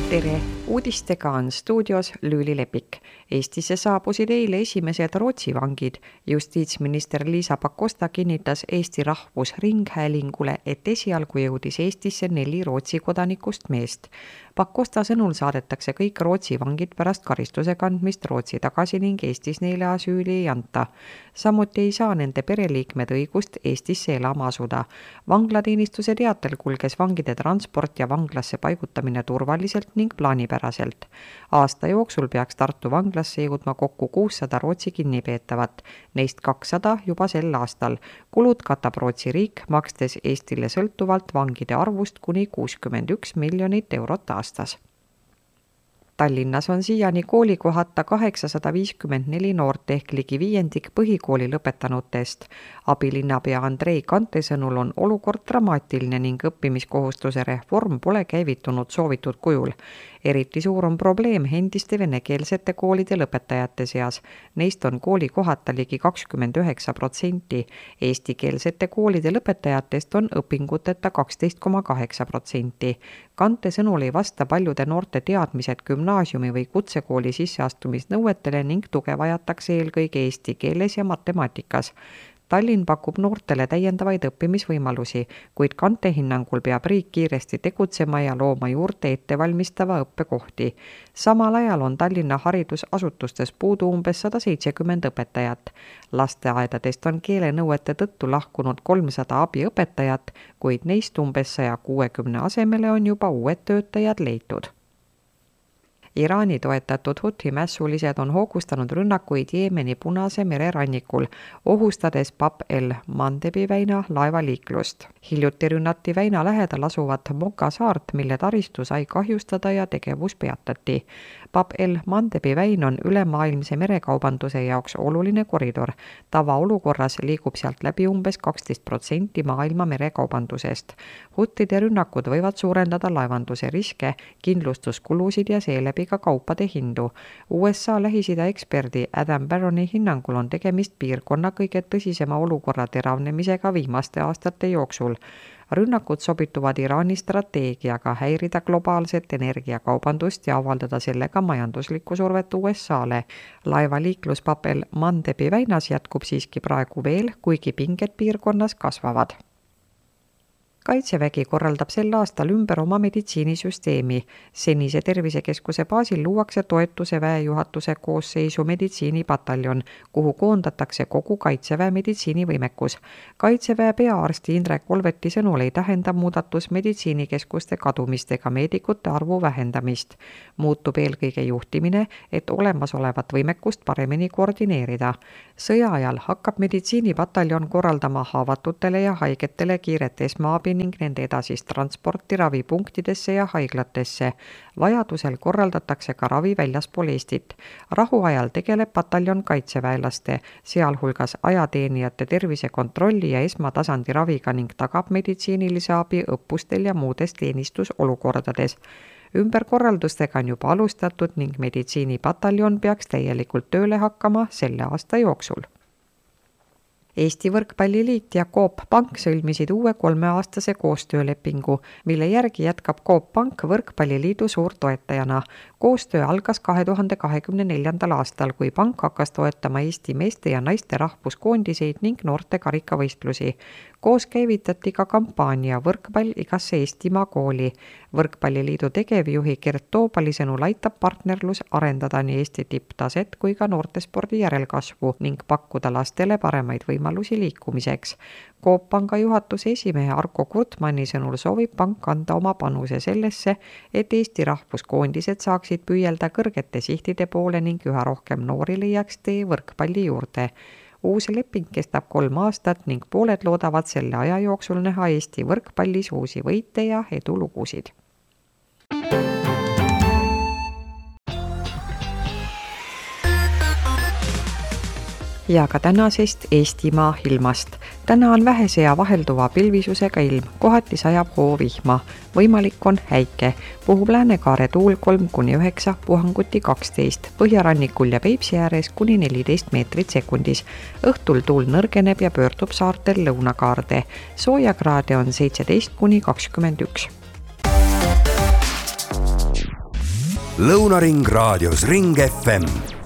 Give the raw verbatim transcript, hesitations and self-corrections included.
Tere! Uudistega on stuudios Lüüli Lepik. Eestisse saabusid eile esimesed Rootsi vangid. Justiitsminister Liisa Pakosta kinnitas Eesti Rahvusringhäälingule, et esialgu jõudis Eestisse neli Rootsi kodanikust meest. Pakosta sõnul saadetakse kõik Rootsi vangid pärast karistuse kandmist Rootsi tagasi ning Eestis neile asüüli ei anta. Samuti ei saa nende pereliikmed õigust Eestisse elama asuda. Vanglateenistuse teatel kulges vangide transport ja vanglasse paigutamine turvaliselt ning plaanipäraselt. Aasta jooksul peaks Tartu vanglasse jõudma kokku kuussada Rootsi kinnipeetavat, neist kakssada juba sel aastal. Kulud katab Rootsi riik, makstes Eestile sõltuvalt vangide arvust kuni kuuskümmend üks miljonit eurot aastas. Tallinnas on siiani koolikohata kaheksasada viiskümmend neli noort ehk ligi viiendik põhikooli lõpetanutest. Abilinnapea Andrei Kante sõnul on olukord dramaatiline ning õppimiskohustuse reform pole käivitunud soovitud kujul. Eriti suur on probleem endiste venekeelsete koolide lõpetajate seas. Neist on koolikohata ligi kakskümmend üheksa protsenti. Eestikeelsete koolide lõpetajatest on õpinguteta kaksteist koma kaheksa protsenti. Kante sõnul ei vasta paljude noorte teadmised gümnaasiumi või kutsekooli sisseastumisnõuetele ning tuge vajatakse eelkõige eesti keeles ja matemaatikas. Tallinn pakub noortele täiendavaid õppimisvõimalusi, kuid Kante hinnangul peab riik kiiresti tegutsema ja looma juurde ettevalmistava õppekohti. Samal ajal on Tallinna haridusasutustes puudu umbes sada seitsekümmend õpetajat. Lasteaedadest on keelenõuete tõttu lahkunud kolmsada abiõpetajat, kuid neist umbes saja kuuekümne asemele on juba uued töötajad leitud. Iraani toetatud Huthi mässulised on hoogustanud rünnakuid Jeemeni Punase mere rannikul, ohustades Bab el-Mandebi väina laevaliiklust. Hiljuti rünnati väina lähedal asuvat Moka saart, mille taristu sai kahjustada ja tegevus peatati. Bab el-Mandebi väin on ülemaailmse merekaubanduse jaoks oluline koridor. Tavaolukorras liigub sealt läbi umbes kaksteist protsenti maailma merekaubandusest. Huttide rünnakud võivad suurendada laevanduse riske, kindlustuskulusid ja seeläbi ka kaupade hindu. U S A Lähis-Ida eksperdi Adam Barroni hinnangul on tegemist piirkonna kõige tõsisema olukorra teravnemisega viimaste aastate jooksul. Rünnakud sobituvad Iraani strateegiaga häirida globaalset energiakaubandust ja avaldada sellega majanduslikku survet U S A-le. Laevaliiklus Bab el-Mandebi väinas jätkub siiski praegu veel, kuigi pinged piirkonnas kasvavad. Kaitsevägi korraldab sel aastal ümber oma meditsiinisüsteemi. Senise tervisekeskuse baasil luuakse toetuse väejuhatuse koosseisu meditsiinipataljon, kuhu koondatakse kogu Kaitseväe meditsiinivõimekus. Kaitseväe peaarsti Indrek Olveti sõnul ei tähenda muudatus meditsiinikeskuste kadumist ega meedikute arvu vähendamist. Muutub eelkõige juhtimine, et olemasolevat võimekust paremini koordineerida. Sõja ajal hakkab meditsiinipataljon korraldama haavatutele ja haigetele kiiret esmaabi ning nende edasist transporti ravipunktidesse ja haiglatesse. Vajadusel korraldatakse ka ravi väljaspool Eestit. Rahuajal tegeleb pataljon kaitseväelaste, sealhulgas ajateenijate tervisekontrolli ja esmatasandi raviga ning tagab meditsiinilise abi õppustel ja muudes teenistusolukordades. Ümberkorraldustega on juba alustatud ning meditsiinipataljon peaks täielikult tööle hakkama selle aasta jooksul. Eesti Võrkpalliliit ja Coop Pank sõlmisid uue kolmeaastase koostöölepingu, mille järgi jätkab Coop Pank Võrkpalliliidu suurtoetajana. Koostöö algas kahe tuhande kahekümne neljandal aastal, kui pank hakkas toetama Eesti meeste ja naiste rahvuskoondiseid ning noorte karikavõistlusi. Koos käivitati ka kampaania Võrkpall igasse Eestimaa kooli. Võrkpalliliidu tegevjuhi Gert Toobali sõnul aitab partnerlus arendada nii Eesti tipptaset kui ka noortespordi järelkasvu ning pakkuda lastele paremaid võimalusi liikumiseks. Coop Panga juhatuse esimehe Arko Kurtmanni sõnul soovib pank anda oma panuse sellesse, et Eesti rahvuskoondised saaksid püüelda kõrgete sihtide poole ning üha rohkem noori leiaks tee võrkpalli juurde. Uus leping kestab kolm aastat ning pooled loodavad selle aja jooksul näha Eesti võrkpallis uusi võite ja edulugusid. Ja ka tänasest Eestimaa ilmast. Täna on vähese ja vahelduva pilvisusega ilm, kohati sajab hoovihma. Võimalik on häike. Puhub Läänekaare tuul kolm kuni üheksa, puhanguti kaksteist, põhjarannikul ja Peipsi ääres kuni neliteist meetrit sekundis. Õhtul tuul nõrgeneb ja pöördub saartel lõunakaarde. Soojakraade on seitseteist kuni kakskümmend üks. Lõunaring raadios Ring F M